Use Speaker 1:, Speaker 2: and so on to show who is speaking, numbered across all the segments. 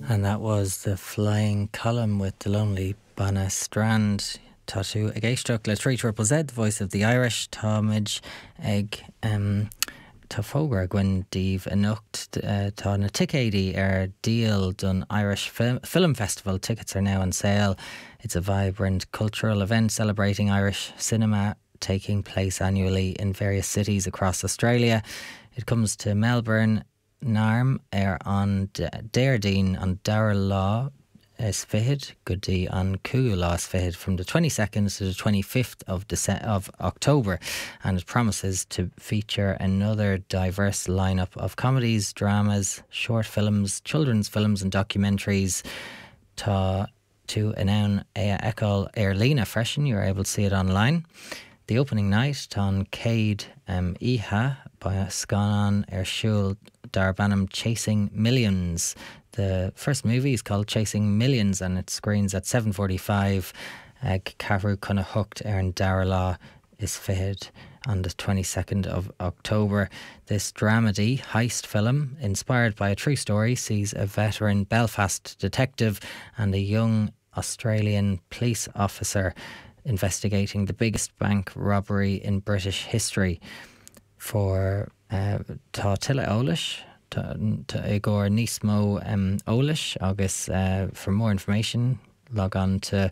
Speaker 1: And that was The Flying Column with The Lonely Bana Strand. Tatu ag éisteach le 3ZZZ, the voice of the Irish, Táimid ag tá fógra gwen díomh anocht tá na ticéidí deal done Irish Film Festival. Tickets are now on sale. It's a vibrant cultural event celebrating Irish cinema taking place annually in various cities across Australia. It comes to Melbourne, Narm on Dairdine on Dara Law is fihid, Goodie on Cooga Law is fihid from the 22nd to the 25th of October, and it promises to feature another diverse lineup of comedies, dramas, short films, children's films and documentaries. Tá to announce Ecol Airlina freshen, you're able to see it online. The opening night, Tá Cade Iha by Scanan Shul Darbanam Chasing Millions. The first movie is called Chasing Millions and it screens at 7:45. Carú Cunna Hooked Aaron Darralaw is fihid on the 22nd of October. This dramedy heist film, inspired by a true story, sees a veteran Belfast detective and a young Australian police officer investigating the biggest bank robbery in British history. For tá Tilla Eolish, Igor Nismo Eolish, August. For more information, log on to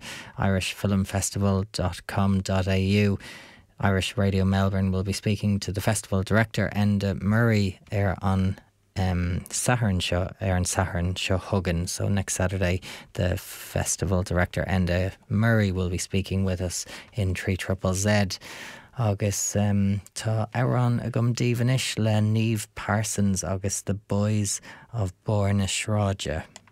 Speaker 1: irishfilmfestival.com.au. Irish Radio Melbourne will be speaking to the festival director Enda Murray on Saharan Show Huggin. So next Saturday the festival director Enda Murray will be speaking with us in 3ZZZ. Agus tá Aaron agam dívanis le Niamh Parsons agus The Boys of Born Shráide.